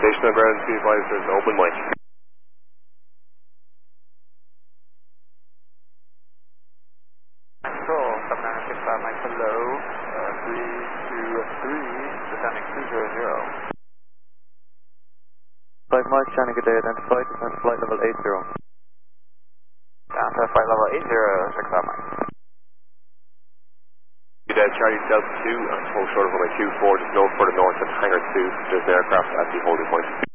Station on ground, be advised there's an open mic. Control, 7965 Mike below, 323, descending 200. 5 miles, China, good day, identified, descend flight level 80. Down to flight level 80, 65 Mike. Good day, Charlie Delta 2, and hold short of runway 24, just no further north than Hangar 2, there's an aircraft at the holding point.